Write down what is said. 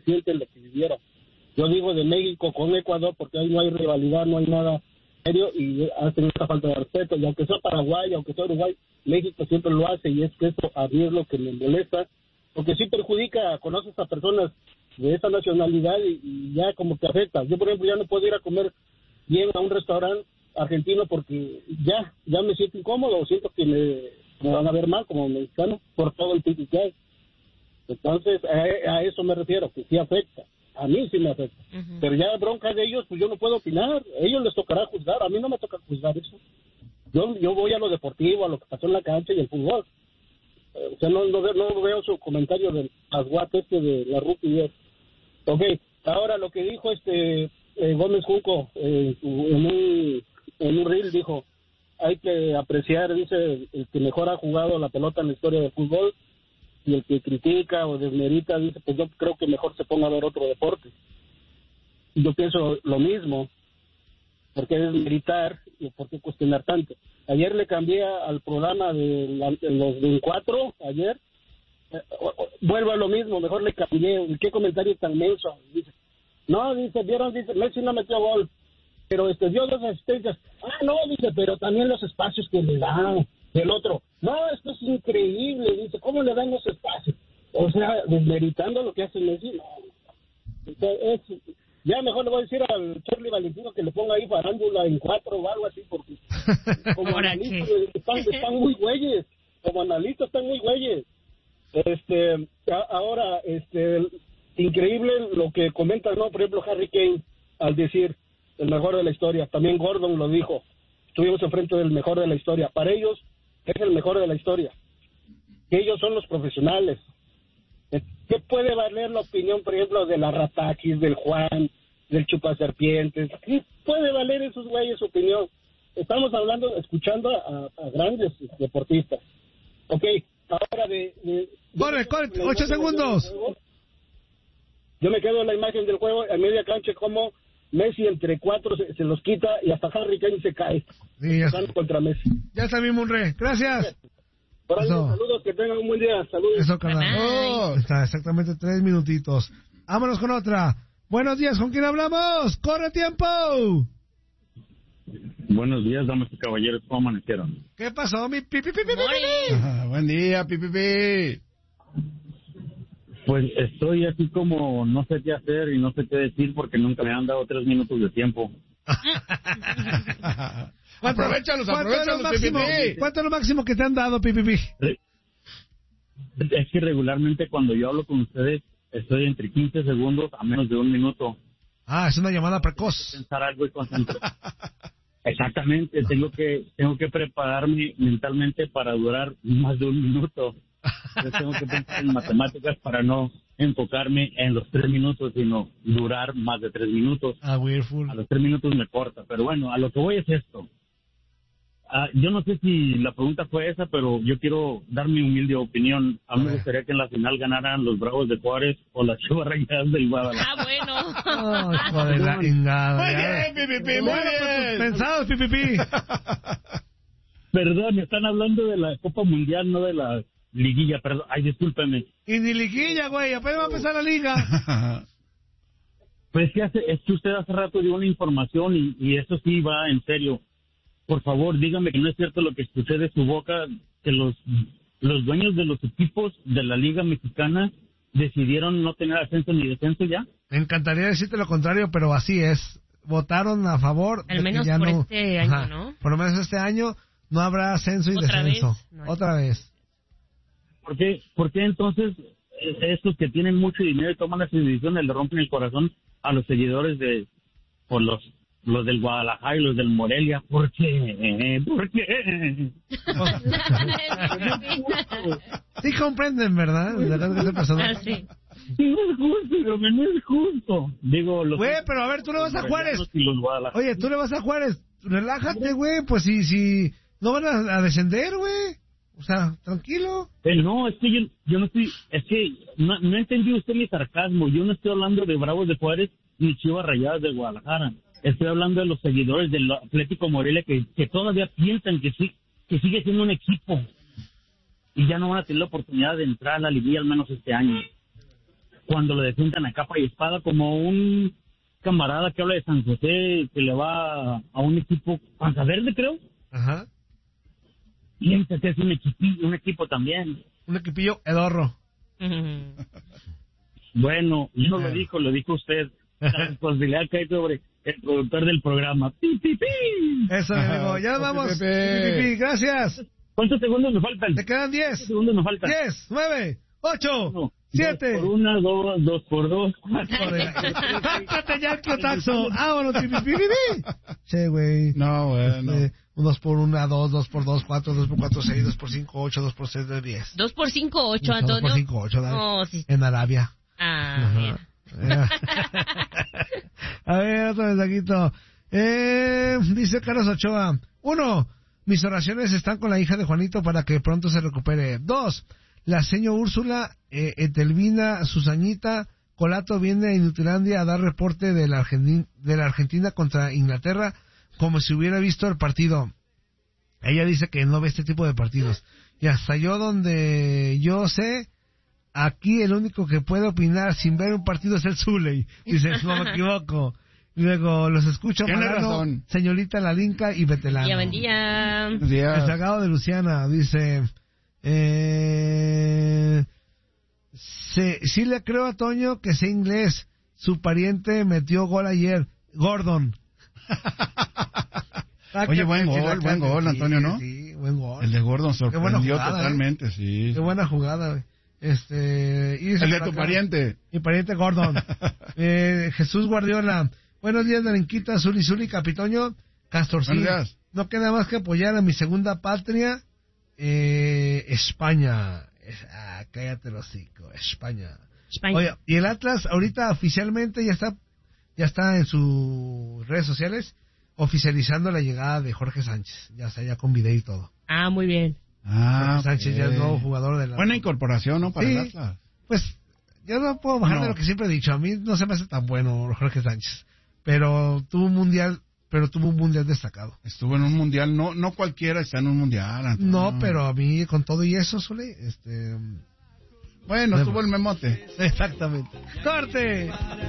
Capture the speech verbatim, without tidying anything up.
sienten, lo que vivieron. Yo digo de México con Ecuador porque ahí no hay rivalidad, no hay nada serio y hacen esta falta de respeto. Y aunque sea Paraguay, aunque sea Uruguay, México siempre lo hace y es que eso a mí es lo que me molesta, porque sí perjudica, conoces a personas de esa nacionalidad y, y ya como que afecta. Yo, por ejemplo, ya no puedo ir a comer bien a un restaurante argentino porque ya ya me siento incómodo, siento que me, me van a ver mal como mexicano por todo el pique que hay. Entonces, a, a eso me refiero, que sí afecta. A mí sí me afecta. Uh-huh. Pero ya bronca de ellos, pues yo no puedo opinar. A ellos les tocará juzgar. A mí no me toca juzgar eso. Yo yo voy a lo deportivo, a lo que pasó en la cancha y el fútbol. Eh, o sea, no, no, no veo su comentario del asguate este de la rupia. Ok, ahora lo que dijo este eh, Gómez Junco eh, en, un, en un reel, dijo, hay que apreciar, dice, el que mejor ha jugado la pelota en la historia del fútbol. Y el que critica o desmerita dice, pues yo creo que mejor se ponga a ver otro deporte. Y yo pienso lo mismo. ¿Por qué desmeritar y por qué cuestionar tanto? Ayer le cambié al programa de, la, de los veinticuatro, ayer, eh, vuelvo a lo mismo, mejor le cambié. ¿Qué comentario tan menso? Dice, no, dice, vieron, dice, Messi no metió gol, pero este dio dos asistencias. Ah, no, dice, pero también los espacios que le dan. El otro, no, esto es increíble, dice, ¿cómo le dan los espacios? O sea, desmeritando lo que hace Messi, no. O sea, es, ya mejor le voy a decir al Charlie Valentino que le ponga ahí farándula en cuatro o algo así, porque como analistas están, están muy güeyes, como analistas están muy güeyes. Este, a, ahora, este, increíble lo que comenta, ¿no? Por ejemplo, Harry Kane, al decir el mejor de la historia, también Gordon lo dijo, estuvimos enfrente del mejor de la historia, para ellos es el mejor de la historia, que ellos son los profesionales. ¿Qué puede valer la opinión, por ejemplo, de la Ratakis, del Juan, del Chupaserpientes? ¿Qué puede valer esos güeyes su opinión? Estamos hablando, escuchando a, a grandes deportistas. Ok, ahora de... de corre, corre, ocho segundos. Yo me quedo en la imagen del juego, a media cancha, como Messi entre cuatro se, se los quita y hasta Harry Kane se cae. Sí, ya, contra Messi. Ya está mi Munre. Gracias. Por ahí, saludos, que tengan un buen día. Saludos. Eso, carnal. Oh, está exactamente tres minutitos. Vámonos con otra. Buenos días, ¿con quién hablamos? ¡Corre tiempo! Buenos días, damas y caballeros, ¿cómo amanecieron? ¿Qué pasó, mi pipi pipi pipi? Ah, buen día, pipi pipi. Pues estoy así como no sé qué hacer y no sé qué decir porque nunca me han dado tres minutos de tiempo. Aprovechalos, aprovechalos, máximo, ¿cuánto es lo máximo que te han dado, pipi pipi? Es que regularmente cuando yo hablo con ustedes estoy entre quince segundos a menos de un minuto. Ah, es una llamada precoz. Pensar algo y concentrar. Exactamente, tengo que tengo que prepararme mentalmente para durar más de un minuto. Entonces tengo que pensar en matemáticas para no enfocarme en los tres minutos, sino durar más de tres minutos. Ah, Weirful. A los tres minutos me corta, pero bueno, a lo que voy es esto. Uh, yo no sé si la pregunta fue esa, pero yo quiero dar mi humilde opinión. A mí me gustaría que en la final ganaran los Bravos de Juárez o las Chivas Rayadas del Guadalajara. Ah, bueno. Oh, hijo de la ingada. Muy bien, pipipi, muy bien. Pensados, pipipi. Perdón, están hablando de la Copa Mundial, no de la liguilla, perdón. Ay, discúlpeme. Y ni liguilla, güey, apenas va a empezar la liga. Pues que hace, es que usted hace rato dio una información y, y eso sí va en serio. Por favor, dígame que no es cierto lo que escuché de su boca, que los los dueños de los equipos de la Liga Mexicana decidieron no tener ascenso ni descenso ya. Me encantaría decirte lo contrario, pero así es. Votaron a favor. Al menos por no, este año, ajá, ¿no? Por lo menos este año no habrá ascenso y ¿Otra descenso. Vez? No Otra vez. ¿Por qué, ¿Por qué entonces estos que tienen mucho dinero y toman las decisiones le rompen el corazón a los seguidores de por los los del Guadalajara y los del Morelia? ¿Por qué? ¿Por qué? Sí comprenden, ¿verdad? Ah, sí. Sí, no es justo, pero no es justo. Digo, los... Güey, pero a ver, tú le vas a Juárez. Oye, tú le vas a Juárez. Relájate, güey, pues si, si no van a, a descender, güey. O sea, tranquilo. Eh, no, es que yo, yo no estoy, es que no, no entendí usted mi sarcasmo. Yo no estoy hablando de Bravos de Juárez ni Chivas Rayadas de Guadalajara. Estoy hablando de los seguidores del Atlético Morelia que, que todavía piensan que sí, que sigue siendo un equipo y ya no van a tener la oportunidad de entrar a la liguilla al menos este año. cuando lo defiendan a capa y espada, como un camarada que habla de San José, que le va a un equipo, Panza Verde, creo. Ajá. Piensa que es un equipillo, un equipo también. Un equipillo edorro. Bueno, no lo dijo, lo dijo usted. La responsabilidad que hay sobre el productor del programa. ¡Pi, pi, pi! Eso, amigo. Ya vamos. Pi, pi, pi. Gracias. ¿Cuántos segundos me faltan? Te quedan diez. ¿Cuántos segundos me faltan? diez, nueve, ocho, no, siete. Dos por una, dos, dos por dos. ¡Cállate ya el clotaxo! ¡Vámonos, pi, pi, pi, pi! Sí, güey. No, bueno. Este, dos por una, dos, dos por dos, cuatro, dos por cuatro, seis, dos por cinco, ocho, dos por seis, diez. Dos por cinco, ocho, Antonio. Dos por cinco, ocho, dale. Oh, sí. En Arabia. Ah, bien. A ver, otro mensajito. Eh, dice Carlos Ochoa. Uno, mis oraciones están con la hija de Juanito para que pronto se recupere. Dos, la seño Úrsula, eh, Etelvina, Susanita, Colato viene a Inutilandia a dar reporte de la, Argentina, de la Argentina contra Inglaterra como si hubiera visto el partido. Ella dice que no ve este tipo de partidos. Y hasta yo donde yo sé, aquí el único que puede opinar sin ver un partido es el Zuley. Dice, no me equivoco. Luego los escucho Marano, señorita Lalinka y Betelano. Buen día. Buen día. El Sagado de Luciana dice, eh, se, sí le creo a Toño que sea inglés. Su pariente metió gol ayer. Gordon. Oye, buen gol, buen gol, Antonio, ¿no? Sí, buen gol. El de Gordon sorprendió jugada, totalmente, ¿eh? sí. Qué buena jugada, güey. Este, y el de tu pariente. Mi pariente Gordon. eh, Jesús Guardiola. Buenos días, Narinquita, Zuli, Zuli, Capitoño, Castorcín. No queda más que apoyar a mi segunda patria, eh, España. Ah, cállate los hocico, España. España. Oye, y el Atlas ahorita oficialmente ya está, ya está en sus redes sociales oficializando la llegada de Jorge Sánchez. Ya está, ya con video y todo. Ah, muy bien. Ah, Jorge Sánchez okay. Ya es nuevo jugador de la... Buena incorporación, ¿no? Para sí, el Atlas. Pues, yo no puedo bajar no. de lo que siempre he dicho. A mí no se me hace tan bueno Jorge Sánchez. Pero tuvo un mundial, pero tuvo un mundial destacado. Estuvo en un mundial, no no cualquiera está en un mundial. Antonio. No, pero a mí con todo y eso, Sole, este... Bueno, tuvo el memote. Exactamente. ¡Corte!